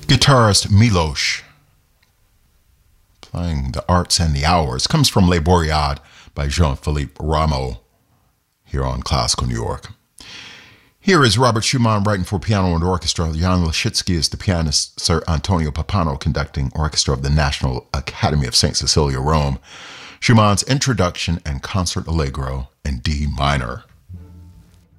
Guitarist Miloš, playing The Arts and the Hours, comes from Les Boreades by Jean-Philippe Rameau, here on Classical New York. Here is Robert Schumann writing for piano and orchestra. Jan Lashitsky is the pianist. Sir Antonio Pappano conducting orchestra of the National Academy of St. Cecilia, Rome. Schumann's Introduction and Concert Allegro in D minor.